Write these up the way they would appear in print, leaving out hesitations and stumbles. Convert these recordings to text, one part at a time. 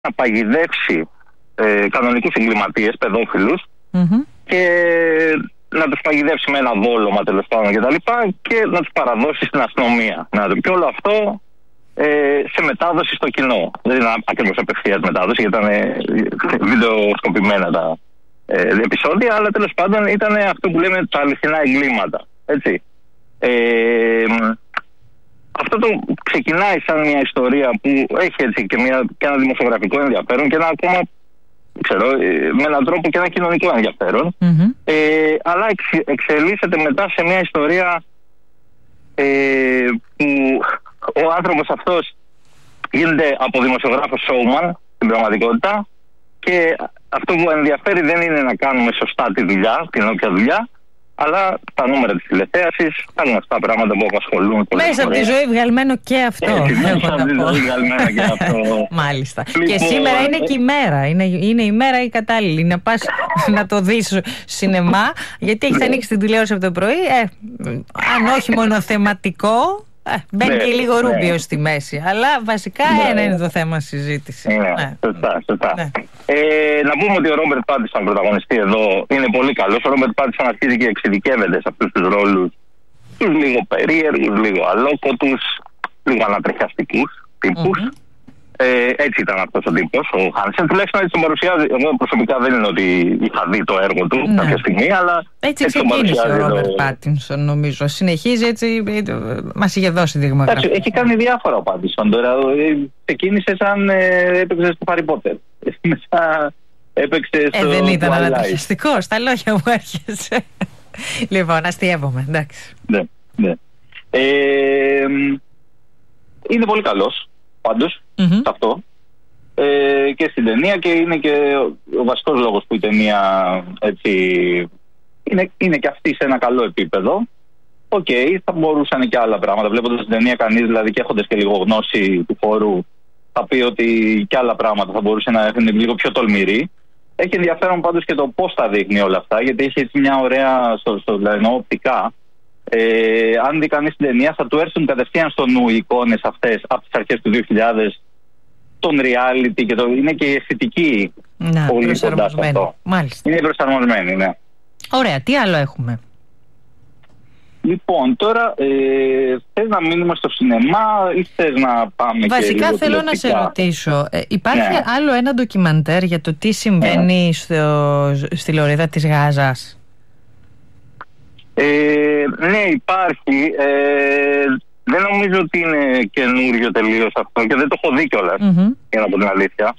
να παγιδεύσει κανονικούς εγκληματίες, παιδόφιλους, και να τους παγιδεύσει με ένα δόλωμα τέλος πάντων και να τους παραδώσει στην αστυνομία. Και όλο αυτό σε μετάδοση στο κοινό. Δεν είναι ακριβώς απευθείας μετάδοση, γιατί ήταν βιντεοσκοπημένα τα επεισόδια, αλλά τέλος πάντων ήταν αυτό που λέμε τα αληθινά εγκλήματα. Έτσι. Αυτό το ξεκινάει σαν μια ιστορία που έχει έτσι και ένα δημοσιογραφικό ενδιαφέρον και ένα ακόμα, με έναν τρόπο και ένα κοινωνικό ενδιαφέρον, αλλά εξελίσσεται μετά σε μια ιστορία που ο άνθρωπος αυτός γίνεται από δημοσιογράφο showman στην πραγματικότητα, και αυτό που ενδιαφέρει δεν είναι να κάνουμε σωστά τη δουλειά, την όποια δουλειά, αλλά τα νούμερα της τηλεθέασης, τα γνωστά πράγματα που απασχολούν. Μέσα από τη ζωή βγαλμένο και αυτό. Μέσα από τη ζωή βγαλμένο και αυτό. Μάλιστα. Και σήμερα είναι και η μέρα. Είναι η μέρα η κατάλληλη. Να πας να το δεις σινεμά, γιατί έχεις ανοίξει την τηλεόραση από το πρωί. Αν όχι μονοθεματικό, μπαίνει και λίγο Ρούμπιο στη μέση. Αλλά βασικά ένα είναι το θέμα συζήτηση. Σωστά. Να πούμε ότι ο Ρόμπερτ Πάτινσον, πρωταγωνιστή εδώ, είναι πολύ καλός. Ο Ρόμπερτ Πάτινσον αρχίζει και εξειδικεύεται σε αυτούς τους ρόλους, τους λίγο περίεργους, λίγο αλόκοτους, λίγο ανατριχιαστικούς τύπους. Έτσι ήταν αυτός ο τύπος, ο Χάνσεν. Τουλάχιστον έτσι τον παρουσιάζει. Εγώ προσωπικά δεν είναι ότι είχα δει το έργο του κάποια στιγμή, αλλά έτσι ξεκίνησε ο Ρόμπερτ Πάτινσον, νομίζω. Συνεχίζει έτσι, μας είχε δώσει δείγματα. Έχει κάνει διάφορα ο Πάτινσον τώρα. Ξεκίνησε σαν έπαιξε στο Harry Potter. Μετά έπαιξε στο δεν ήταν ανατριχιαστικό, στα λόγια μου έρχεσαι. Λοιπόν, αστειεύομαι, εντάξει. Ναι. Είναι πολύ καλός πάντως σε αυτό, και στην ταινία, και είναι και ο βασικός λόγος που η ταινία έτσι είναι και αυτή σε ένα καλό επίπεδο. Θα μπορούσαν και άλλα πράγματα. Βλέποντας την ταινία κανείς, δηλαδή, και έχοντας και λίγο γνώση του χώρου, θα πει ότι και άλλα πράγματα θα μπορούσε να είναι λίγο πιο τολμηρή. Έχει ενδιαφέρον πάντως και το πώς τα δείχνει όλα αυτά, γιατί έχει έτσι μια ωραία, δηλαδή, οπτικά. Αν δει κανείς την ταινία, θα του έρθουν κατευθείαν στο νου οι εικόνες αυτές από τις αρχές του 2000, τον reality, και είναι και η αισθητική πολύ κοντά σε αυτό. Μάλιστα. Είναι προσαρμοσμένη, ναι. Ωραία, τι άλλο έχουμε? Λοιπόν, τώρα θες να μείνουμε στο σινεμά ή θες να πάμε? Βασικά και θέλω να σε ρωτήσω, υπάρχει άλλο ένα ντοκιμαντέρ για το τι συμβαίνει στη λωρίδα της Γάζας? Ναι, υπάρχει. Δεν νομίζω ότι είναι καινούριο τελείως αυτό, και δεν το έχω δει κιόλας, για να πω την αλήθεια.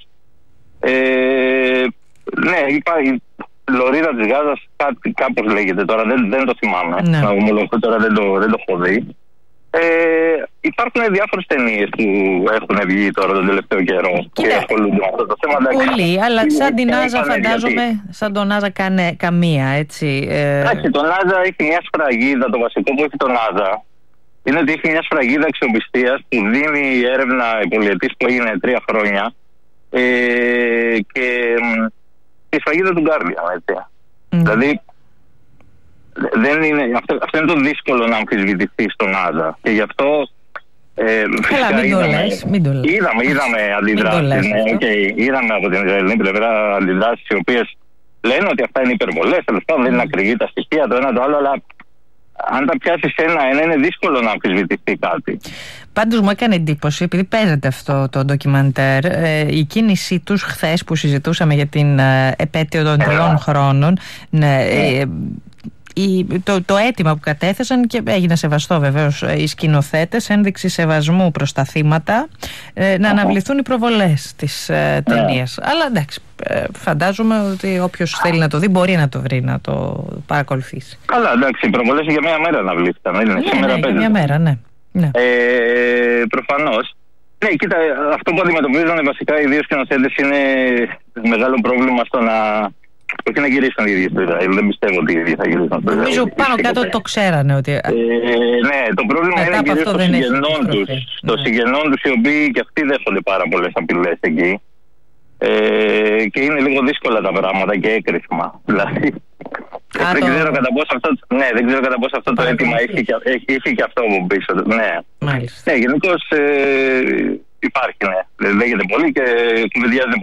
Ναι, υπάρχει. Λωρίδα της Γάζας, κάπως λέγεται τώρα, δεν το θυμάμαι. Να ομολογώ τώρα, δεν το έχω δει. Υπάρχουν διάφορες ταινίες που έχουν βγει τώρα τον τελευταίο καιρό και ασχολούνται με αυτό το θέμα. Πολύ, αλλά σαν την Νάζα, φαντάζομαι, σαν τον Νάζα καμία, έτσι. Εντάξει, τον Νάζα έχει μια σφραγίδα. Το βασικό που έχει τον Νάζα είναι ότι έχει μια σφραγίδα αξιοπιστίας που δίνει η έρευνα η πολυετής που έγινε 3 χρόνια, και η σφραγίδα του Guardian, έτσι. Δηλαδή, αυτό είναι το δύσκολο να αμφισβητηθεί στον Νάζα. Και γι' αυτό καλά, μην το λες. Είδαμε αντιδράσεις. Είδαμε από την Ισραηλινή πλευρά αντιδράσεις οι οποίες λένε ότι αυτά είναι υπερβολές. Τέλος πάντων, δεν είναι ακριβή τα στοιχεία, το ένα το άλλο, αλλά αν τα πιάσεις ένα-ένα, είναι δύσκολο να αμφισβητηθεί κάτι. Πάντως μου έκανε εντύπωση, επειδή παίζεται αυτό το ντοκιμαντέρ, η κίνησή τους χθες που συζητούσαμε για την επέτειο των 3 χρόνων, το αίτημα που κατέθεσαν, και έγινε σεβαστό βεβαίως οι σκηνοθέτες, ένδειξη σεβασμού προς τα θύματα, να αναβληθούν οι προβολές της ταινίας. Αλλά εντάξει, φαντάζομαι ότι όποιος θέλει να το δει μπορεί να το βρει, να το παρακολουθήσει. Καλά, εντάξει, οι προβολές για μια μέρα αναβλήθηκαν. Ναι, για μια μέρα, ναι. Προφανώς. Ναι, κοίτα, αυτό που αντιμετωπίζουν βασικά οι δύο σκηνοθέτες είναι μεγάλο πρόβλημα στο να... Όχι να γυρίσουν οι ίδιοι στο Ισραήλ, δεν πιστεύω ότι οι ίδιοι θα γυρίσουν στο Ισραήλ. Νομίζω πάνω κάτω το ξέρανε ότι... Ναι, το πρόβλημα είναι κυρίως στο συγγενών τους, οι οποίοι και αυτοί δέχονται πάρα πολλές απειλές εκεί. Και είναι λίγο δύσκολα τα πράγματα και έκρηθμα. Δηλαδή, δεν ξέρω κατά πόσο αυτό το αίτημα έχει και αυτό από πίσω. Ναι, γενικώς υπάρχει, ναι. Λέγεται πολύ και κουβεντιάζεται